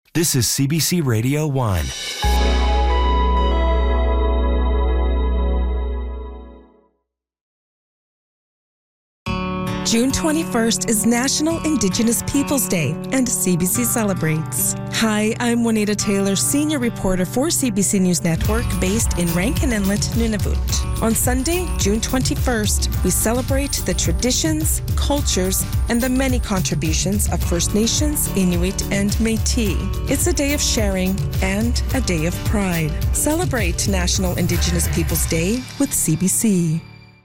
This is CBC Radio 1. June 21st is National Indigenous Peoples Day, and CBC celebrates. Hi, I'm Juanita Taylor, senior reporter for CBC News Network, based in Rankin Inlet, Nunavut. On Sunday, June 21st, we celebrate the traditions, cultures, and the many contributions of First Nations, Inuit, and Métis. It's a day of sharing and a day of pride. Celebrate National Indigenous Peoples Day with CBC.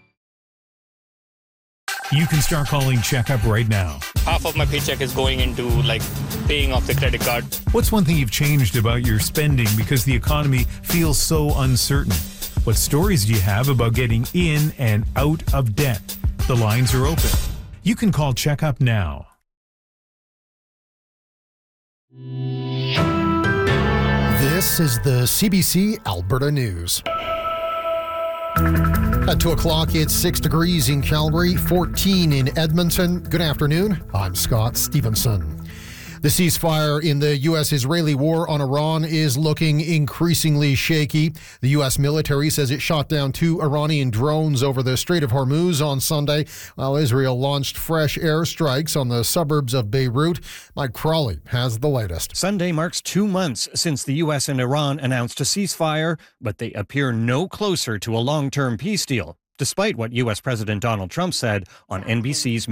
You can start calling Checkup right now. Half of my paycheck is going into paying off the credit card. What's one thing you've changed about your spending because the economy feels so uncertain? What stories do you have about getting in and out of debt? The lines are open. You can call Checkup now. This is the CBC Alberta News. At 2 o'clock, it's 6 degrees in Calgary, 14 in Edmonton. Good afternoon. I'm Scott Stevenson. The ceasefire in the U.S.-Israeli war on Iran is looking increasingly shaky. The U.S. military says it shot down 2 Iranian drones over the Strait of Hormuz on Sunday, while Israel launched fresh airstrikes on the suburbs of Beirut. Mike Crawley has the latest. Sunday marks 2 months since the U.S. and Iran announced a ceasefire, but they appear no closer to a long-term peace deal, despite what U.S. President Donald Trump said on NBC's